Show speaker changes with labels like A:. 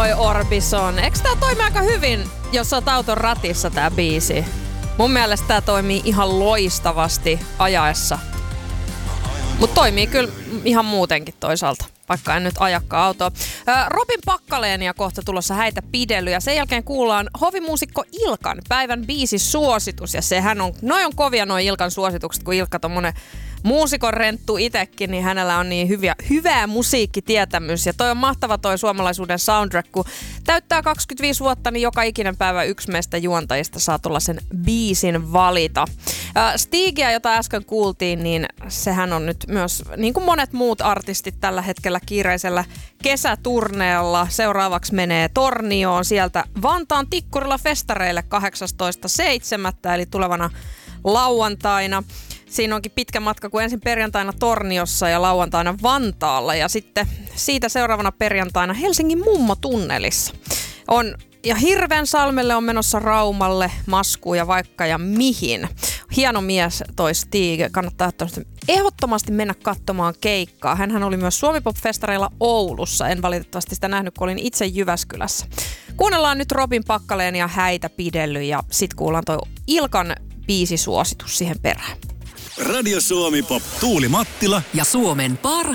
A: Roy Orbison. Eikö tää toimi aika hyvin, jos oot auton ratissa tää biisi? Mun mielestä tää toimii ihan loistavasti ajaessa. Mut toimii kyllä ihan muutenkin toisaalta, vaikka en nyt ajakaan autoa. Robin Pakkaleenia kohta tulossa Häitä pidely ja sen jälkeen kuullaan hovimuusikko Ilkan päivän biisisuositus. Ja sehän on, noi on kovia noi Ilkan suositukset, kun Ilkka tommonen muusikon renttu itekin, niin hänellä on niin hyvää musiikkitietämys. Ja toi on mahtava toi suomalaisuuden soundtrack, kun täyttää 25 vuotta, niin joka ikinen päivä yksi meistä juontajista saa tuollaisen biisin valita. Stigia, jota äsken kuultiin, niin sehän on nyt myös, niin kuin monet muut artistit tällä hetkellä kiireisellä kesäturneella. Seuraavaksi menee Tornioon sieltä Vantaan Tikkurilla festareille 18.7. eli tulevana lauantaina. Siinä onkin pitkä matka, kun ensin perjantaina Torniossa ja lauantaina Vantaalla ja sitten siitä seuraavana perjantaina Helsingin Mummotunnelissa. Ja Hirvensalmelle on menossa Raumalle, Maskuun ja vaikka ja mihin. Hieno mies toi Stig, kannattaa ehdottomasti mennä katsomaan keikkaa. Hänhän oli myös Suomi-pop-festareilla Oulussa, en valitettavasti sitä nähnyt, kun olin itse Jyväskylässä. Kuunnellaan nyt Robin Pakkaleen ja Häitä pidely ja sit kuullaan toi Ilkan biisisuositus siihen perään.
B: Radio Suomi Pop, Tuuli Mattila
C: ja Suomen parhaat